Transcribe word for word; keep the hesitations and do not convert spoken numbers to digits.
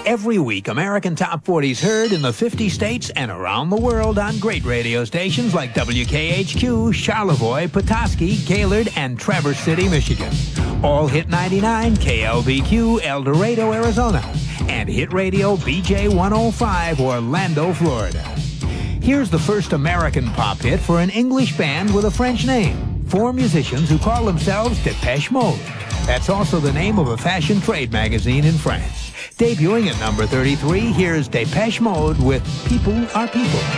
Every week, American Top forty is heard in the fifty states and around the world on great radio stations like W K H Q, Charlevoix, Petoskey, Gaylord, and Traverse City, Michigan. All Hit ninety-nine, K L B Q, El Dorado, Arizona. And Hit Radio B J one oh five, Orlando, Florida. Here's the first American pop hit for an English band with a French name. Four musicians who call themselves Depeche Mode. That's also the name of a fashion trade magazine in France. Debuting at number thirty-three, here's Depeche Mode with People Are People.